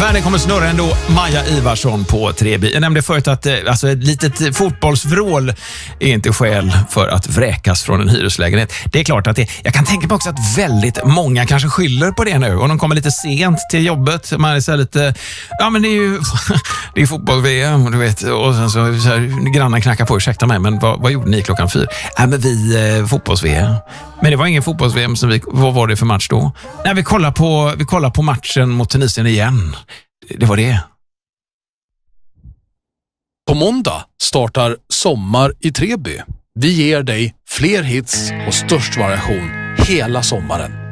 Världen kommer snurra ändå. Maja Ivarsson på Treby. Jag nämnde förut att alltså ett litet fotbollsvrål är inte skäl för att vräkas från en hyreslägenhet. Det är klart att jag kan tänka mig också att väldigt många kanske skyller på det nu. Och de kommer lite sent till jobbet. Man är så här lite, ja men det är ju det är fotboll-VM, du vet. Och sen så här, grannen knackar på, ursäkta mig, men vad gjorde ni klockan 4? Ja men vi fotbolls-VM. Men det var ingen fotbolls-VM som vad var det för match då? Nej, vi kollar på matchen mot Tunisien igen. Det var det. På måndag startar Sommar i Treby. Vi ger dig fler hits och störst variation hela sommaren.